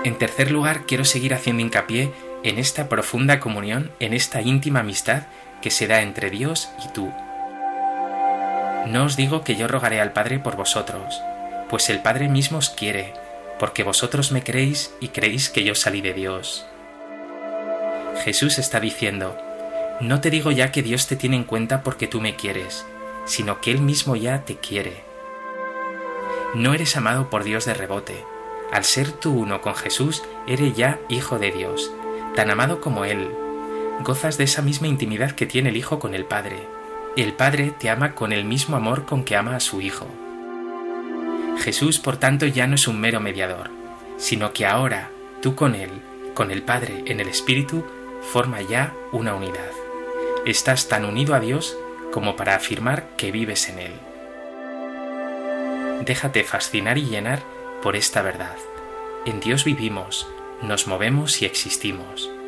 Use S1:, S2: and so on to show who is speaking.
S1: En tercer lugar, quiero seguir haciendo hincapié en esta profunda comunión, en esta íntima amistad que se da entre Dios y tú. No os digo que yo rogaré al Padre por vosotros, pues el Padre mismo os quiere, porque vosotros me queréis y creéis que yo salí de Dios. Jesús está diciendo: no te digo ya que Dios te tiene en cuenta porque tú me quieres, sino que Él mismo ya te quiere. No eres amado por Dios de rebote. Al ser tú uno con Jesús, eres ya hijo de Dios, tan amado como Él. Gozas de esa misma intimidad que tiene el Hijo con el Padre. El Padre te ama con el mismo amor con que ama a su Hijo. Jesús, por tanto, ya no es un mero mediador, sino que ahora tú con Él, con el Padre en el Espíritu, forma ya una unidad. Estás tan unido a Dios como para afirmar que vives en Él. Déjate fascinar y llenar por esta verdad. En Dios vivimos, nos movemos y existimos.